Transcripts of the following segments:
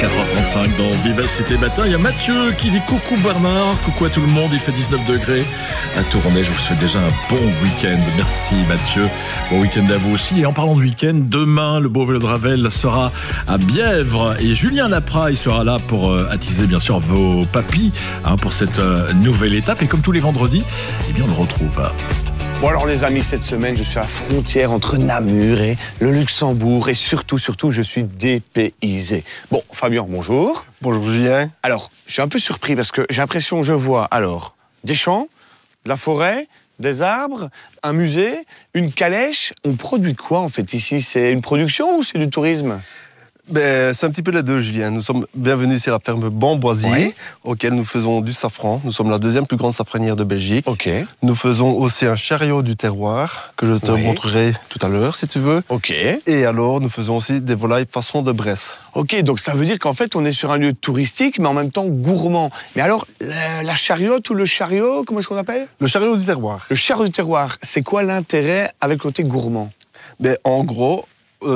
4h35 dans Vivacité Matin. Il y a Mathieu qui dit coucou Bernard, coucou à tout le monde, il fait 19 degrés à Tournai. Je vous souhaite déjà un bon week-end. Merci Mathieu, bon week-end à vous aussi. Et en parlant de week-end, demain le beau vélo de Ravel sera à Bièvre et Julien Lapra, il sera là pour attiser bien sûr vos papilles pour cette nouvelle étape. Et comme tous les vendredis, eh bien on le retrouve. Bon alors les amis, cette semaine, je suis à la frontière entre Namur et le Luxembourg et surtout, je suis dépaysé. Bon, Fabien, bonjour. Bonjour Julien. Alors, je suis un peu surpris parce que j'ai l'impression que je vois alors des champs, de la forêt, des arbres, un musée, une calèche. On produit quoi en fait ici? C'est une production ou c'est du tourisme? C'est un petit peu les deux, Julien. Nous sommes bienvenus ici à la ferme Bamboisier, oui, auquel nous faisons du safran. Nous sommes la deuxième plus grande safranière de Belgique. Okay. Nous faisons aussi un chariot du terroir, que je te montrerai tout à l'heure, si tu veux. Okay. Et alors, nous faisons aussi des volailles façon de Bresse. Ok, donc ça veut dire qu'en fait, on est sur un lieu touristique, mais en même temps gourmand. Mais alors, la chariote ou le chariot, comment est-ce qu'on appelle? Le chariot du terroir. Le chariot du terroir, c'est quoi l'intérêt avec le côté gourmand? En gros...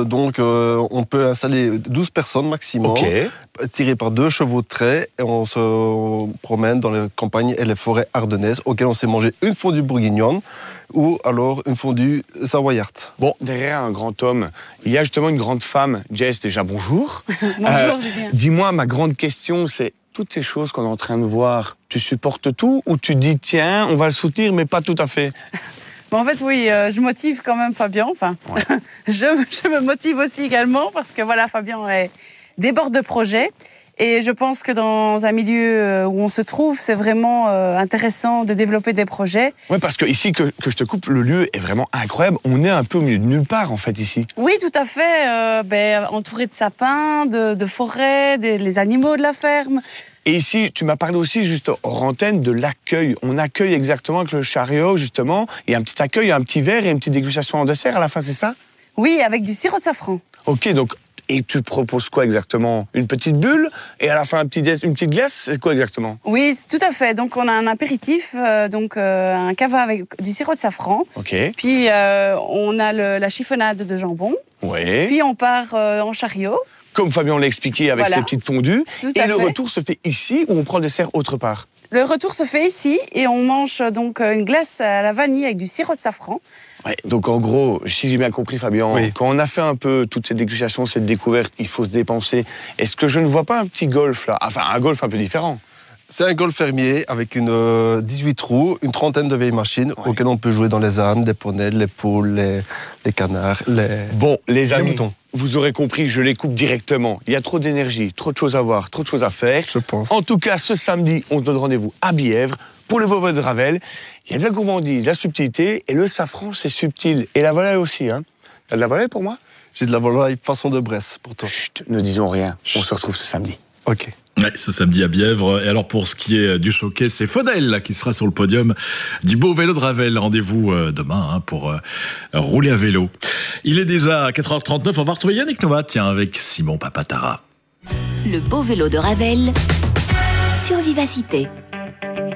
on peut installer 12 personnes maximum, tirées par 2 chevaux de trait, et on se promène dans les campagnes et les forêts ardennaises, auxquelles on sait manger une fondue bourguignonne ou alors une fondue savoyarde. Bon, derrière un grand homme, il y a justement une grande femme. Jess, déjà bonjour. Bonjour Julien. Dis-moi, ma grande question, c'est toutes ces choses qu'on est en train de voir, tu supportes tout ou tu dis tiens, on va le soutenir, mais pas tout à fait? En fait, oui, je motive quand même Fabien. Enfin, ouais. je me motive aussi également parce que voilà, Fabien déborde de projets. Et je pense que dans un milieu où on se trouve, c'est vraiment intéressant de développer des projets. Oui, parce que ici, que je te coupe, le lieu est vraiment incroyable. On est un peu au milieu de nulle part, en fait, ici. Oui, tout à fait. Entouré de sapins, de forêts, les animaux de la ferme. Et ici, tu m'as parlé aussi, juste hors antenne, de l'accueil. On accueille exactement avec le chariot, justement. Il y a un petit accueil, un petit verre et une petite dégustation en dessert à la fin, c'est ça? Oui, avec du sirop de safran. Ok, donc, et tu proposes quoi exactement? Une petite bulle et à la fin une petite glace? C'est quoi exactement? Oui, tout à fait. Donc, on a un apéritif, un cava avec du sirop de safran. Ok. Puis, on a la chiffonnade de jambon. Oui. Puis, on part en chariot. Comme Fabien l'a expliqué avec ses petites fondues. Et le retour se fait ici ou on prend le dessert autre part? Le retour se fait ici et on mange donc une glace à la vanille avec du sirop de safran. Ouais, donc en gros, si j'ai bien compris Fabien, quand on a fait un peu toutes ces dégustations, cette découverte, il faut se dépenser. Est-ce que je ne vois pas un petit golf là? Enfin, un golf un peu différent. C'est un golf fermier avec 18 trous, une trentaine de vieilles machines auxquelles on peut jouer dans les ânes, les poneys, les poules, les canards, Bon, les amis, moutons. Vous aurez compris, je les coupe directement. Il y a trop d'énergie, trop de choses à voir, trop de choses à faire. Je pense. En tout cas, ce samedi, on se donne rendez-vous à Bièvre pour le beau vélo de Ravel. Il y a de la gourmandise, de la subtilité et le safran, c'est subtil. Et la volaille aussi, hein. T'as de la volaille pour moi? J'ai de la volaille façon de Bresse pour toi. Chut, ne disons rien. On se retrouve ce samedi. Ok. Ouais, ce samedi à Bièvre. Et alors pour ce qui est du showcase, c'est Faudel qui sera sur le podium du beau vélo de Ravel. Rendez-vous demain pour rouler à vélo. Il est déjà 4h39. On va retrouver Yannick Noah, avec Simon Papatara. Le beau vélo de Ravel sur Vivacité.